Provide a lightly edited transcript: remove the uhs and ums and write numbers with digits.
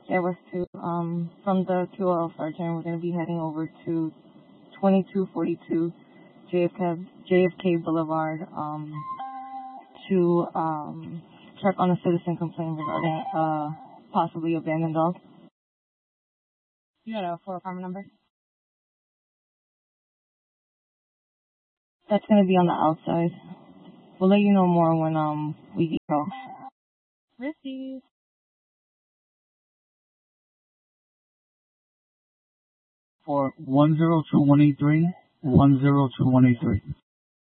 Yeah, we're from the QOL sergeant, we're going to be heading over to 2242 JFK Boulevard to check on a citizen complaint regarding possibly abandoned dog. You got a 4 apartment number? That's going to be on the outside. We'll let you know more when we go. Risky. For 102183, 102183.